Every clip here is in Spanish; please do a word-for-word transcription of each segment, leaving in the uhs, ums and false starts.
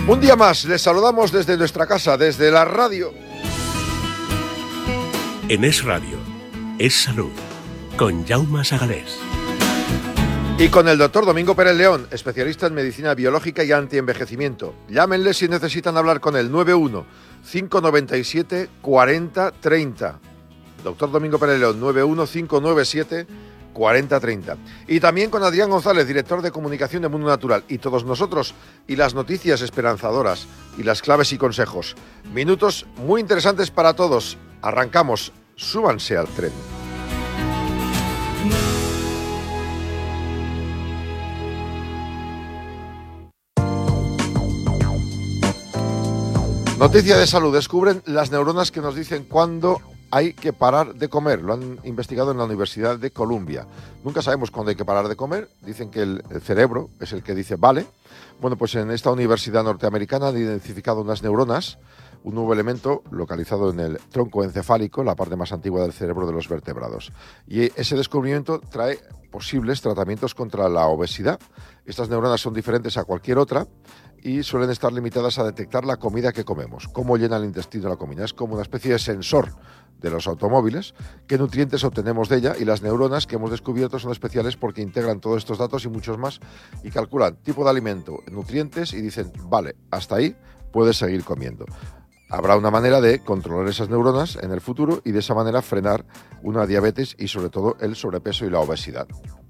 Un día más, les saludamos desde nuestra casa, desde la radio. En Es Radio, Es Salud, con Jaume Sagalés. Y con el doctor Domingo Pérez León, especialista en medicina biológica y antienvejecimiento. Llámenle si necesitan hablar con él, nueve uno, cinco nueve siete, cuatro cero tres cero. Doctor Domingo Pérez León, nueve uno, cinco nueve siete, cuatro cero tres cero. Y también con Adrián González, director de comunicación de Mundo Natural. Y todos nosotros, y las noticias esperanzadoras, y las claves y consejos. Minutos muy interesantes para todos. Arrancamos, súbanse al tren. Noticia de salud. Descubren las neuronas que nos dicen cuándo hay que parar de comer. Lo han investigado en la Universidad de Columbia. Nunca sabemos cuándo hay que parar de comer. Dicen que el, el cerebro es el que dice vale. Bueno, pues en esta universidad norteamericana han identificado unas neuronas, un nuevo elemento localizado en el tronco encefálico, la parte más antigua del cerebro de los vertebrados. Y ese descubrimiento trae posibles tratamientos contra la obesidad. Estas neuronas son diferentes a cualquier otra y suelen estar limitadas a detectar la comida que comemos, cómo llena el intestino la comida. Es como una especie de sensor de los automóviles, qué nutrientes obtenemos de ella, y las neuronas que hemos descubierto son especiales porque integran todos estos datos y muchos más y calculan tipo de alimento, nutrientes y dicen, vale, hasta ahí puedes seguir comiendo. Habrá una manera de controlar esas neuronas en el futuro y de esa manera frenar una diabetes y sobre todo el sobrepeso y la obesidad.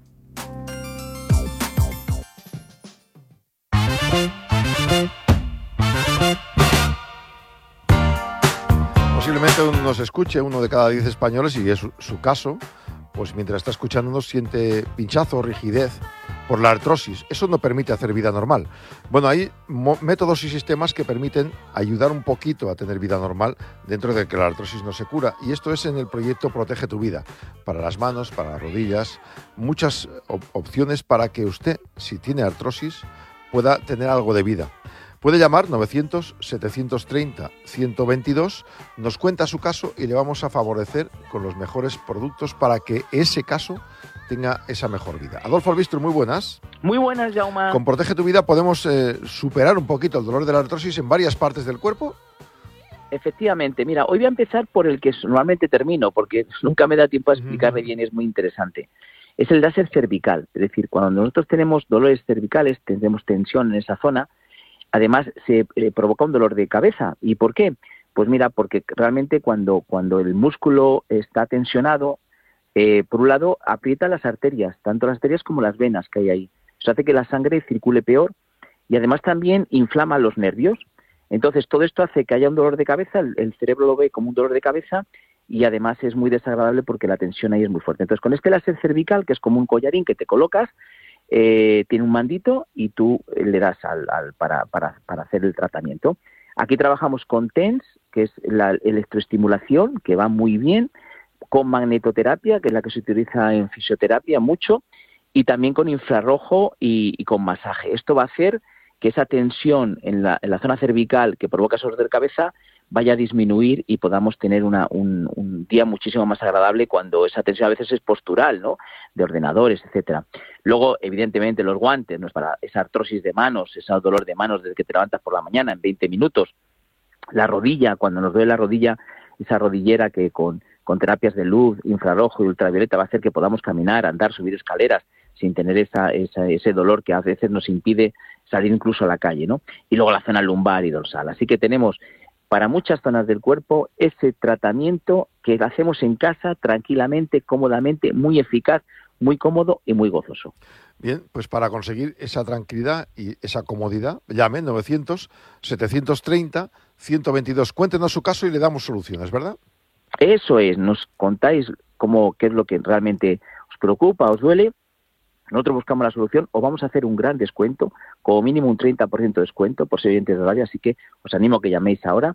Posiblemente nos escuche uno de cada diez españoles, y es su, su caso, pues mientras está escuchándonos siente pinchazo o rigidez por la artrosis. Eso no permite hacer vida normal. Bueno, hay mo- métodos y sistemas que permiten ayudar un poquito a tener vida normal dentro de que la artrosis no se cura. Y esto es en el proyecto Protege tu Vida. Para las manos, para las rodillas, muchas op- opciones para que usted, si tiene artrosis, pueda tener algo de vida. Puede llamar novecientos, setecientos treinta, ciento veintidós, nos cuenta su caso y le vamos a favorecer con los mejores productos para que ese caso tenga esa mejor vida. Adolfo Albistro, muy buenas. Muy buenas, Jaume. Con Protege tu Vida podemos eh, superar un poquito el dolor de la artrosis en varias partes del cuerpo. Efectivamente, mira, hoy voy a empezar por el que normalmente termino, porque nunca me da tiempo a explicarle bien, es muy interesante. Es el láser cervical, es decir, cuando nosotros tenemos dolores cervicales, tendremos tensión en esa zona. Además, se eh, provoca un dolor de cabeza. ¿Y por qué? Pues mira, porque realmente cuando, cuando el músculo está tensionado, eh, por un lado, aprieta las arterias, tanto las arterias como las venas que hay ahí. Eso hace que la sangre circule peor y además también inflama los nervios. Entonces, todo esto hace que haya un dolor de cabeza, el, el cerebro lo ve como un dolor de cabeza y además es muy desagradable porque la tensión ahí es muy fuerte. Entonces, con este láser cervical, que es como un collarín que te colocas, Eh, tiene un mandito y tú le das al, al para, para, para hacer el tratamiento. Aquí trabajamos con T E N S, que es la electroestimulación, que va muy bien, con magnetoterapia, que es la que se utiliza en fisioterapia mucho, y también con infrarrojo y, y con masaje. Esto va a hacer que esa tensión en la, en la zona cervical que provoca esos dolores de cabeza vaya a disminuir y podamos tener una, un, un día muchísimo más agradable cuando esa tensión a veces es postural, ¿no? De ordenadores, etcétera. Luego, evidentemente, los guantes, ¿no? Para esa artrosis de manos, ese dolor de manos desde que te levantas por la mañana en veinte minutos. La rodilla, cuando nos duele la rodilla, esa rodillera que con, con terapias de luz, infrarrojo y ultravioleta va a hacer que podamos caminar, andar, subir escaleras sin tener esa, esa, ese dolor que a veces nos impide salir incluso a la calle, ¿no? Y luego la zona lumbar y dorsal. Así que tenemos para muchas zonas del cuerpo ese tratamiento que lo hacemos en casa tranquilamente, cómodamente, muy eficaz, muy cómodo y muy gozoso. Bien, pues para conseguir esa tranquilidad y esa comodidad, llame novecientos, setecientos treinta, ciento veintidós. Cuéntenos su caso y le damos soluciones, ¿verdad? Eso es, nos contáis cómo, qué es lo que realmente os preocupa, os duele. Nosotros buscamos la solución o vamos a hacer un gran descuento, como mínimo un treinta por ciento de descuento por ser oyentes de radio, así que os animo a que llaméis ahora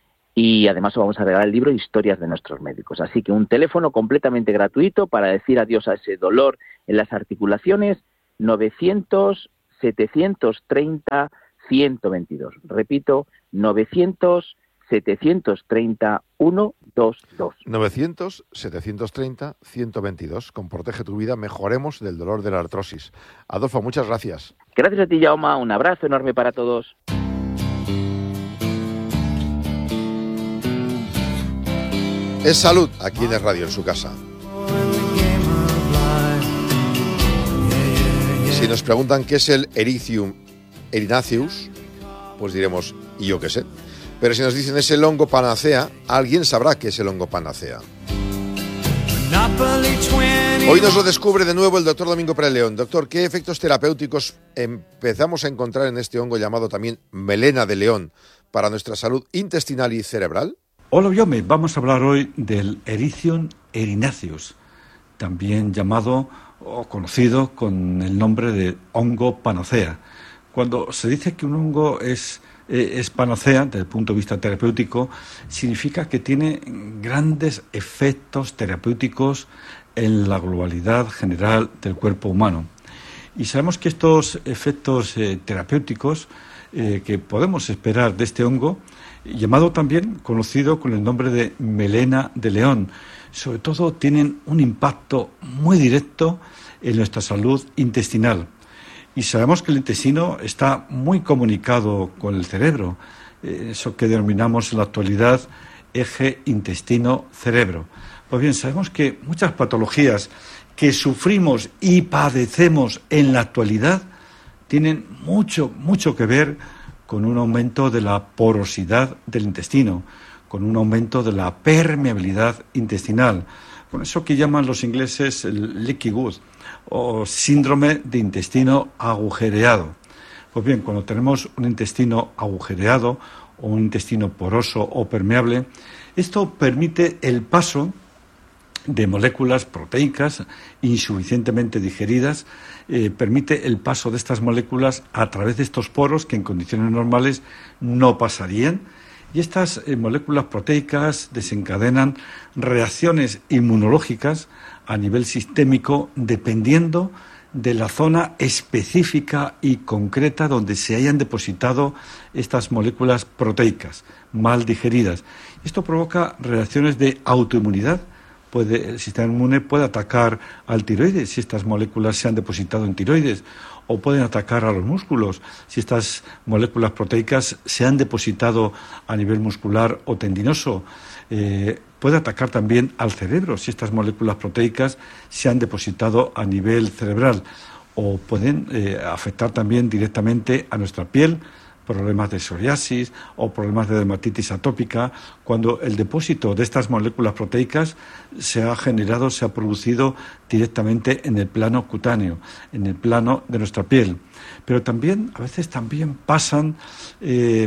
y además os vamos a regalar el libro Historias de nuestros médicos. Así que un teléfono completamente gratuito para decir adiós a ese dolor en las articulaciones, novecientos, setecientos treinta, ciento veintidós. Repito, novecientos, setecientos treinta, ciento veintidós. novecientos, setecientos treinta, ciento veintidós. Con Protege tu Vida mejoremos del dolor de la artrosis. Adolfo, muchas gracias. Gracias a ti, Jaume. Un abrazo enorme para todos. Es salud, aquí en el radio, en su casa. Si nos preguntan qué es el Erythrum erinaceus, pues diremos, ¿y yo qué sé? Pero si nos dicen es el hongo panacea, alguien sabrá qué es el hongo panacea. Hoy nos lo descubre de nuevo el doctor Domingo Pérez León. Doctor, ¿qué efectos terapéuticos empezamos a encontrar en este hongo llamado también melena de león para nuestra salud intestinal y cerebral? Hola, Biome. Vamos a hablar hoy del Erythrum erinaceus, también llamado o conocido con el nombre de hongo panacea. Cuando se dice que un hongo es, eh, es panacea, desde el punto de vista terapéutico, significa que tiene grandes efectos terapéuticos en la globalidad general del cuerpo humano. Y sabemos que estos efectos eh, terapéuticos eh, que podemos esperar de este hongo, llamado también, conocido con el nombre de melena de león, sobre todo tienen un impacto muy directo en nuestra salud intestinal. Y sabemos que el intestino está muy comunicado con el cerebro, eso que denominamos en la actualidad eje intestino-cerebro. Pues bien, sabemos que muchas patologías que sufrimos y padecemos en la actualidad tienen mucho, mucho que ver con un aumento de la porosidad del intestino, con un aumento de la permeabilidad intestinal, con eso que llaman los ingleses el leaky gut o síndrome de intestino agujereado. Pues bien, cuando tenemos un intestino agujereado o un intestino poroso o permeable, esto permite el paso de moléculas proteicas insuficientemente digeridas, eh, permite el paso de estas moléculas a través de estos poros que en condiciones normales no pasarían, y estas eh, moléculas proteicas desencadenan reacciones inmunológicas a nivel sistémico dependiendo de la zona específica y concreta donde se hayan depositado estas moléculas proteicas mal digeridas. Esto provoca reacciones de autoinmunidad. Puede, el sistema inmune puede atacar al tiroides si estas moléculas se han depositado en tiroides, o pueden atacar a los músculos si estas moléculas proteicas se han depositado a nivel muscular o tendinoso. Eh, puede atacar también al cerebro si estas moléculas proteicas se han depositado a nivel cerebral, o pueden eh, afectar también directamente a nuestra piel, problemas de psoriasis o problemas de dermatitis atópica, cuando el depósito de estas moléculas proteicas se ha generado, se ha producido directamente en el plano cutáneo, en el plano de nuestra piel. Pero también, a veces también pasan eh,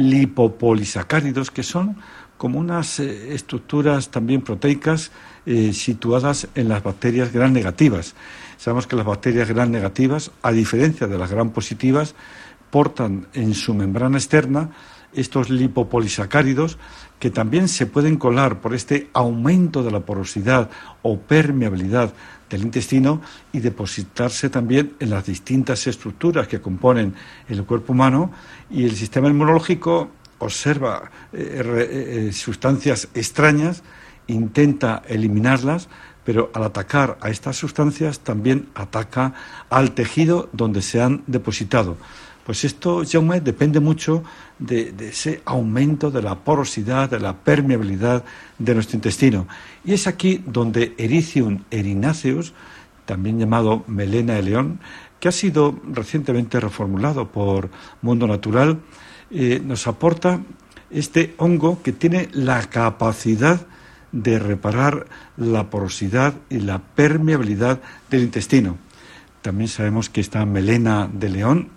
lipopolisacáridos, que son como unas eh, estructuras también proteicas eh, situadas en las bacterias gram negativas. Sabemos que las bacterias gram negativas, a diferencia de las gram positivas, portan en su membrana externa estos lipopolisacáridos que también se pueden colar por este aumento de la porosidad o permeabilidad del intestino y depositarse también en las distintas estructuras que componen el cuerpo humano, y el sistema inmunológico observa eh, eh, sustancias extrañas, intenta eliminarlas, pero al atacar a estas sustancias también ataca al tejido donde se han depositado. Pues esto, Jaume, depende mucho de, de ese aumento de la porosidad, de la permeabilidad de nuestro intestino. Y es aquí donde Erythrum erinaceus, también llamado melena de león, que ha sido recientemente reformulado por Mundo Natural, eh, nos aporta este hongo que tiene la capacidad de reparar la porosidad y la permeabilidad del intestino. También sabemos que esta melena de león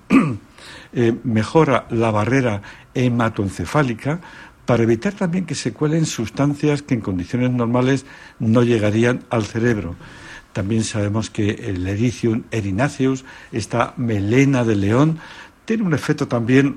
eh, mejora la barrera hematoencefálica para evitar también que se cuelen sustancias que en condiciones normales no llegarían al cerebro. También sabemos que el Erythrum erinaceus, esta melena de león, tiene un efecto también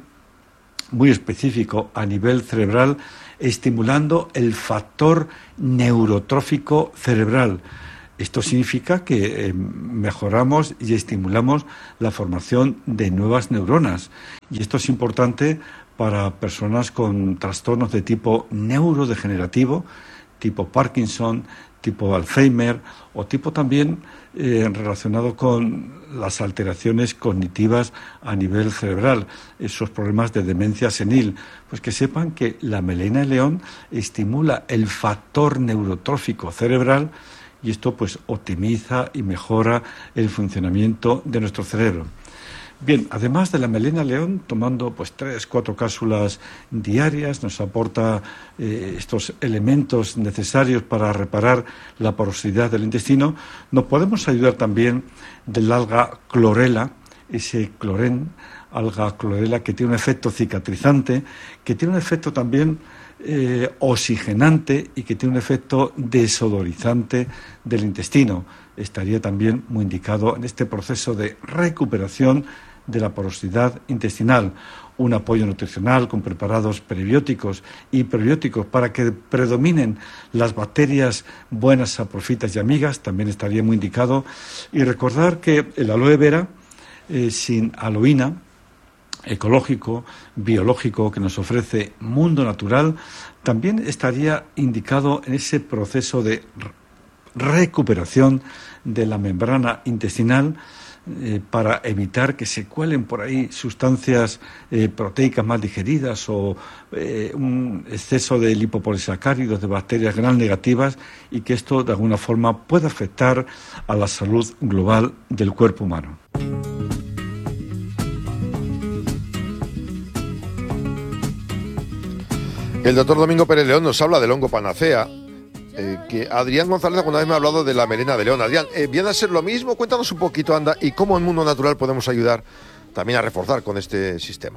muy específico a nivel cerebral, estimulando el factor neurotrófico cerebral. Esto significa que eh, mejoramos y estimulamos la formación de nuevas neuronas. Y esto es importante para personas con trastornos de tipo neurodegenerativo, tipo Parkinson, tipo Alzheimer o tipo también eh, relacionado con las alteraciones cognitivas a nivel cerebral, esos problemas de demencia senil. Pues que sepan que la melena de león estimula el factor neurotrófico cerebral y esto pues optimiza y mejora el funcionamiento de nuestro cerebro. Bien, además de la melena león, tomando pues tres, cuatro cápsulas diarias, nos aporta eh, estos elementos necesarios para reparar la porosidad del intestino. Nos podemos ayudar también del alga clorela, ese clorén, alga clorela que tiene un efecto cicatrizante, que tiene un efecto también eh, oxigenante y que tiene un efecto desodorizante del intestino. Estaría también muy indicado en este proceso de recuperación de la porosidad intestinal. Un apoyo nutricional con preparados prebióticos y probióticos para que predominen las bacterias buenas, saprofitas y amigas también estaría muy indicado. Y recordar que el aloe vera eh, sin aloína, ecológico, biológico, que nos ofrece Mundo Natural, también estaría indicado en ese proceso de recuperación de la membrana intestinal eh, para evitar que se cuelen por ahí sustancias eh, proteicas mal digeridas o eh, un exceso de lipopolisacáridos, de bacterias gram negativas, y que esto de alguna forma pueda afectar a la salud global del cuerpo humano. El doctor Domingo Pérez León nos habla del hongo panacea, eh, que Adrián González alguna vez me ha hablado de la melena de león. Adrián, eh, ¿viene a ser lo mismo? Cuéntanos un poquito, anda, y cómo en Mundo Natural podemos ayudar también a reforzar con este sistema.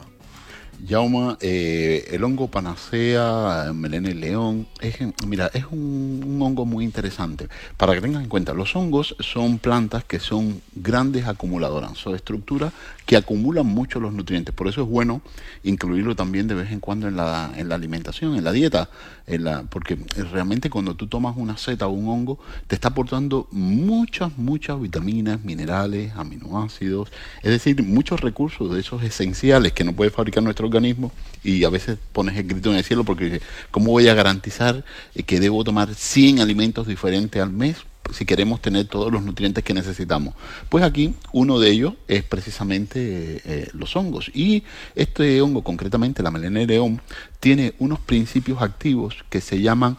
Jaume, eh, el hongo panacea, melena de león, es, mira, es un, un hongo muy interesante. Para que tengan en cuenta, los hongos son plantas que son grandes acumuladoras, son estructuras que acumulan mucho los nutrientes. Por eso es bueno incluirlo también de vez en cuando en la, en la alimentación, en la dieta, en la, porque realmente cuando tú tomas una seta o un hongo, te está aportando muchas, muchas vitaminas, minerales, aminoácidos, es decir, muchos recursos de esos esenciales que no puede fabricar nuestro organismo, y a veces pones el grito en el cielo porque ¿cómo voy a garantizar que debo tomar cien alimentos diferentes al mes si queremos tener todos los nutrientes que necesitamos? Pues aquí uno de ellos es precisamente eh, los hongos, y este hongo, concretamente la melena de león, tiene unos principios activos que se llaman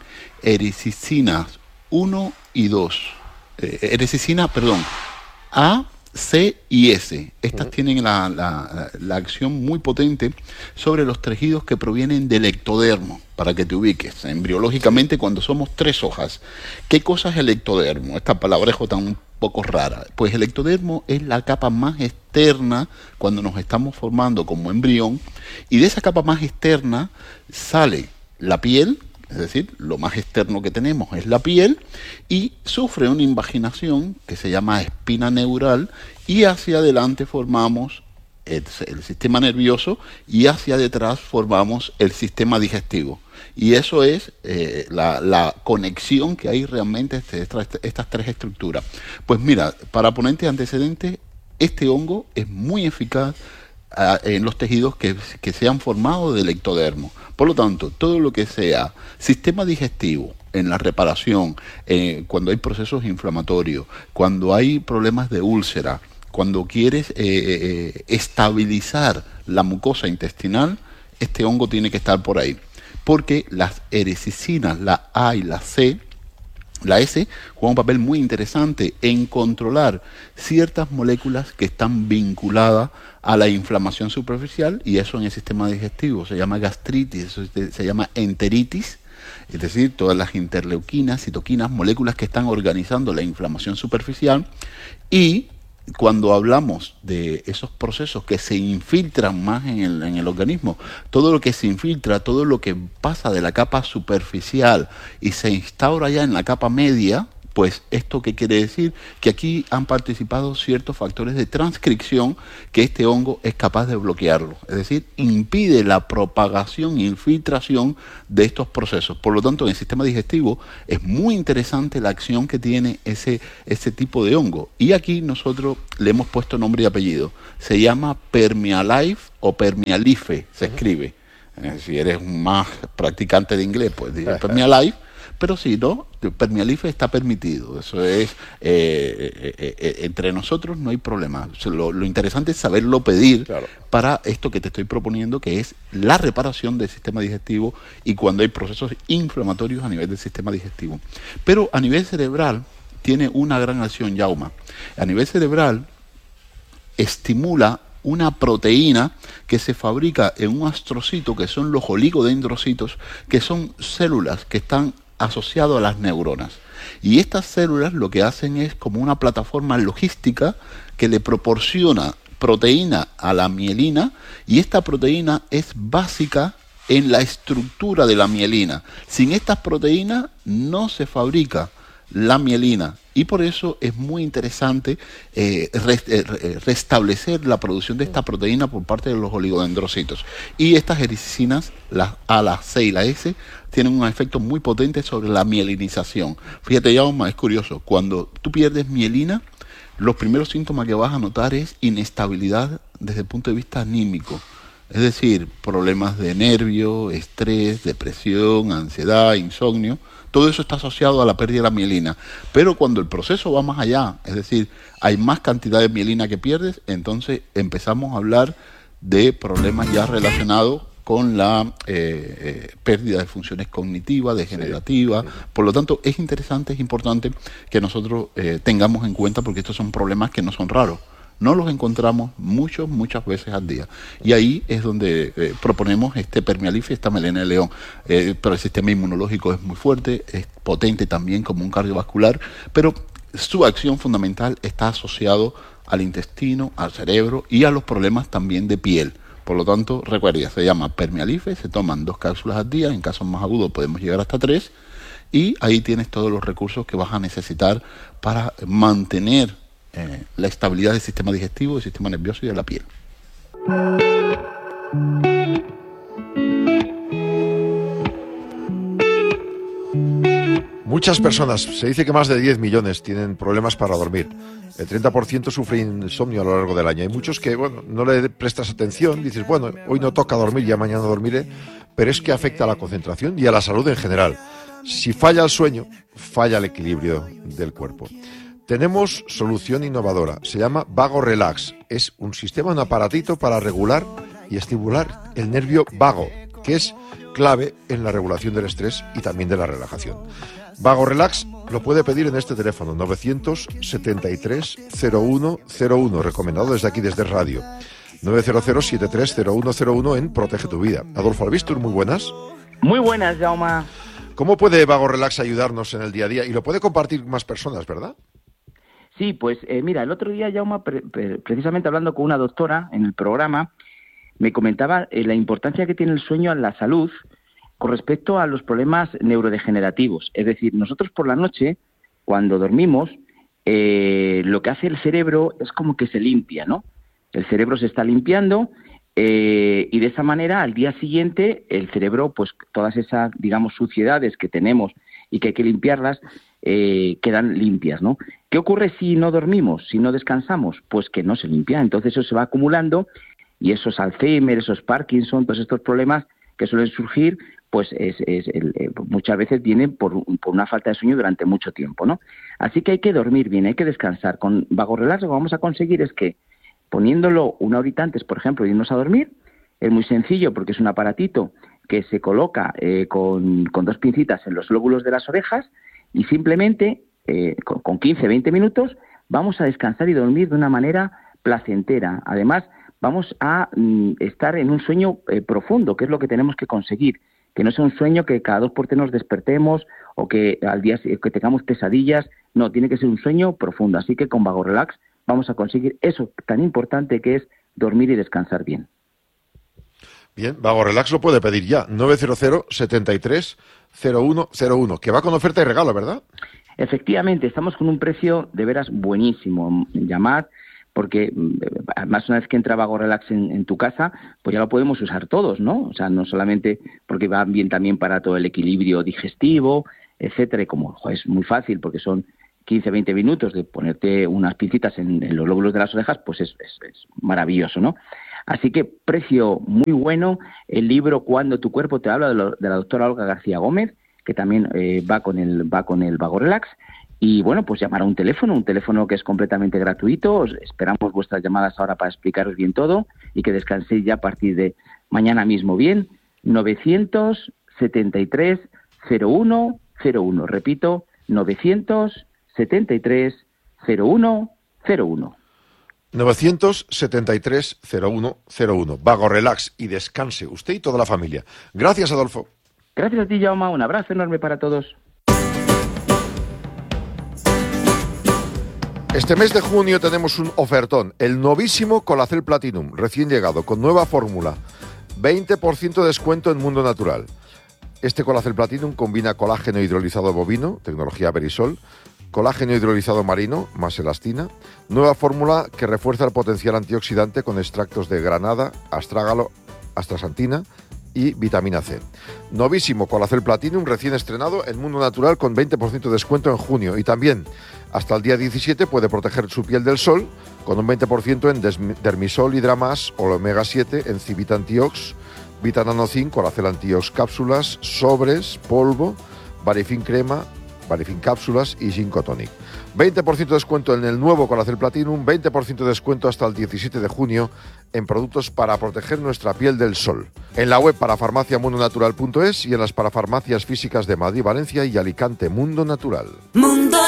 ericicinas uno y dos, eh, ericicina, perdón, A, C y S. Estas uh-huh. tienen la, la, la acción muy potente sobre los tejidos que provienen del ectodermo, para que te ubiques, embriológicamente, cuando somos tres hojas. ¿Qué cosa es el ectodermo? Esta palabrejo tan un poco rara. Pues el ectodermo es la capa más externa cuando nos estamos formando como embrión, y de esa capa más externa sale la piel. Es decir, lo más externo que tenemos es la piel, y sufre una invaginación que se llama espina neural, y hacia adelante formamos el, el sistema nervioso, y hacia detrás formamos el sistema digestivo. Y eso es eh, la, la conexión que hay realmente entre estas, estas tres estructuras. Pues mira, para ponerte antecedentes, este hongo es muy eficaz en los tejidos que, que se han formado del ectodermo. Por lo tanto, todo lo que sea sistema digestivo, en la reparación, eh, cuando hay procesos inflamatorios, cuando hay problemas de úlcera, cuando quieres eh, eh, estabilizar la mucosa intestinal, este hongo tiene que estar por ahí. Porque las ericicinas, la A y la C, la S juega un papel muy interesante en controlar ciertas moléculas que están vinculadas a la inflamación superficial, y eso en el sistema digestivo se llama gastritis, eso se llama enteritis, es decir, todas las interleuquinas, citoquinas, moléculas que están organizando la inflamación superficial. Y cuando hablamos de esos procesos que se infiltran más en el, en el organismo, todo lo que se infiltra, todo lo que pasa de la capa superficial y se instaura ya en la capa media, pues ¿esto qué quiere decir? Que aquí han participado ciertos factores de transcripción que este hongo es capaz de bloquearlo. Es decir, impide la propagación e infiltración de estos procesos. Por lo tanto, en el sistema digestivo es muy interesante la acción que tiene ese, ese tipo de hongo. Y aquí nosotros le hemos puesto nombre y apellido. Se llama Permialife o Permialife, se escribe. Eh, si eres más practicante de inglés, pues dice Permialife. Pero si no, Permialife está permitido. Eso es, eh, eh, eh, entre nosotros no hay problema. Lo, lo interesante es saberlo pedir, claro, para esto que te estoy proponiendo, que es la reparación del sistema digestivo y cuando hay procesos inflamatorios a nivel del sistema digestivo. Pero a nivel cerebral tiene una gran acción, Yauma. A nivel cerebral estimula una proteína que se fabrica en un astrocito, que son los oligodendrocitos, que son células que están asociadas a las neuronas. Y estas células lo que hacen es como una plataforma logística que le proporciona proteína a la mielina, y esta proteína es básica en la estructura de la mielina. Sin estas proteínas no se fabrica la mielina, y por eso es muy interesante eh, rest, eh, restablecer la producción de esta proteína por parte de los oligodendrocitos. Y estas ericinas, las A, la C y la S, tienen un efecto muy potente sobre la mielinización. Fíjate, Yauma, es curioso, cuando tú pierdes mielina, los primeros síntomas que vas a notar es inestabilidad desde el punto de vista anímico. Es decir, problemas de nervio, estrés, depresión, ansiedad, insomnio. Todo eso está asociado a la pérdida de la mielina. Pero cuando el proceso va más allá, es decir, hay más cantidad de mielina que pierdes, entonces empezamos a hablar de problemas ya relacionados con la eh, eh, pérdida de funciones cognitivas, degenerativas. Sí, sí. Por lo tanto, es interesante, es importante que nosotros eh, tengamos en cuenta, porque estos son problemas que no son raros. No los encontramos muchos, muchas veces al día. Y ahí es donde eh, proponemos este Permialife, esta melena de león. Eh, pero el sistema inmunológico es muy fuerte, es potente también como un cardiovascular, pero su acción fundamental está asociado al intestino, al cerebro y a los problemas también de piel. Por lo tanto, recuerda, se llama Permialife, se toman dos cápsulas al día, en casos más agudos podemos llegar hasta tres, y ahí tienes todos los recursos que vas a necesitar para mantener Eh, la estabilidad del sistema digestivo, del sistema nervioso y de la piel. Muchas personas, se dice que más de diez millones tienen problemas para dormir. El treinta por ciento sufre insomnio a lo largo del año. Hay muchos que, bueno, no le prestas atención, dices, bueno, hoy no toca dormir, ya mañana dormiré, pero es que afecta a la concentración y a la salud en general. Si falla el sueño, falla el equilibrio del cuerpo. Tenemos solución innovadora, se llama Vago Relax. Es un sistema, un aparatito para regular y estimular el nervio vago, que es clave en la regulación del estrés y también de la relajación. Vago Relax lo puede pedir en este teléfono, novecientos setenta y tres cero uno cero uno, recomendado desde aquí, desde radio. nueve cero cero setenta y tres cero uno cero uno en Protege tu Vida. Adolfo Albistur, muy buenas. Muy buenas, Jauma. ¿Cómo puede Vago Relax ayudarnos en el día a día? Y lo puede compartir más personas, ¿verdad? Sí, pues eh, mira, el otro día, Jauma, pre- pre- precisamente hablando con una doctora en el programa, me comentaba eh, la importancia que tiene el sueño en la salud con respecto a los problemas neurodegenerativos. Es decir, nosotros por la noche, cuando dormimos, eh, lo que hace el cerebro es como que se limpia, ¿no? El cerebro se está limpiando eh, y de esa manera, al día siguiente, el cerebro, pues todas esas, digamos, suciedades que tenemos y que hay que limpiarlas, eh, quedan limpias, ¿no? ¿Qué ocurre si no dormimos, si no descansamos? Pues que no se limpia, entonces eso se va acumulando y esos Alzheimer, esos Parkinson, todos estos problemas que suelen surgir, pues es, es el, eh, muchas veces vienen por, por una falta de sueño durante mucho tiempo, ¿no? Así que hay que dormir bien, hay que descansar. Con Vago Relax lo que vamos a conseguir es que, poniéndolo una horita antes, por ejemplo, de irnos a dormir, es muy sencillo porque es un aparatito que se coloca eh, con, con dos pincitas en los lóbulos de las orejas y simplemente eh, con, con quince a veinte minutos vamos a descansar y dormir de una manera placentera. Además, vamos a mm, estar en un sueño eh, profundo, que es lo que tenemos que conseguir, que no sea un sueño que cada dos por tres nos despertemos o que al día que tengamos pesadillas. No, tiene que ser un sueño profundo. Así que con Vago Relax vamos a conseguir eso tan importante que es dormir y descansar bien. Bien, Vago Relax lo puede pedir ya, nueve cero cero setenta y tres cero uno cero uno, que va con oferta y regalo, ¿verdad? Efectivamente, estamos con un precio de veras buenísimo. Llamad, porque además una vez que entra Vago Relax en, en tu casa, pues ya lo podemos usar todos, ¿no? O sea, no solamente porque va bien también para todo el equilibrio digestivo, etcétera, y como jo, es muy fácil porque son quince a veinte minutos de ponerte unas pincitas en, en los lóbulos de las orejas, pues es, es, es maravilloso, ¿no? Así que precio muy bueno. El libro Cuando tu cuerpo te habla, de, lo, de la doctora Olga García Gómez, que también eh, va con el va con el Vago Relax. Y bueno, pues llamar a un teléfono, un teléfono que es completamente gratuito. Os esperamos vuestras llamadas ahora para explicaros bien todo y que descanséis ya a partir de mañana mismo bien. novecientos setenta y tres cero uno cero uno. Repito, novecientos setenta y tres cero uno cero uno. novecientos setenta y tres cero uno cero uno. Vago Relax y descanse usted y toda la familia. Gracias, Adolfo. Gracias a ti, Jaume. Un abrazo enorme para todos. Este mes de junio tenemos un ofertón, el novísimo Colacel Platinum, recién llegado, con nueva fórmula, veinte por ciento de descuento en Mundo Natural. Este Colacel Platinum combina colágeno hidrolizado bovino, tecnología Verisol, colágeno hidrolizado marino, más elastina, nueva fórmula que refuerza el potencial antioxidante con extractos de granada, astrágalo, astaxantina y vitamina C. Novísimo Colacel Platinum recién estrenado en Mundo Natural con veinte por ciento de descuento en junio y también hasta el día diecisiete puede proteger su piel del sol con un veinte por ciento en Dermisol Hidra+, o Omega siete, en Civita Antiox, Vitananozinc, Colacel Antiox cápsulas, sobres, polvo, Varifin crema, Varifin cápsulas y Ginkgo Tonic. veinte por ciento de descuento en el nuevo Colacel Platinum, veinte por ciento de descuento hasta el diecisiete de junio en productos para proteger nuestra piel del sol. En la web parafarmacia mundo natural punto es y en las parafarmacias físicas de Madrid, Valencia y Alicante. Mundo Natural. Mundo